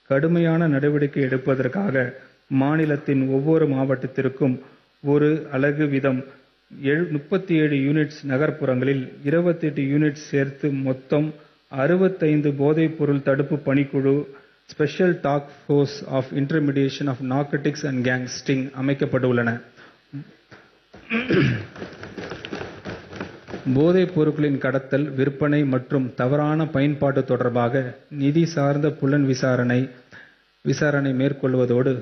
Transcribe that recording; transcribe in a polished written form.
கடுமையான நடவடிக்கை எடுப்பதற்காக மாநிலத்தின் ஒவ்வொரு மாவட்டத்திற்கும் ஒரு அலகு வீதம் 37 யூனிட்ஸ், நகர்ப்புறங்களில் 28 யூனிட்ஸ் சேர்த்து மொத்தம் 65 போதைப்பொருள் தடுப்பு பணிக்குழு special task force of இன்டர்மிடியேஷன் of narcotics and கேங்ஸ்டிங் அமைக்கப்பட்டுள்ளன. போதைப் பொருட்களின் கடத்தல், விற்பனை மற்றும் தவறான பயன்பாடு தொடர்பாக நிதி சார்ந்த புலன் விசாரணை மேற்கொள்வதோடு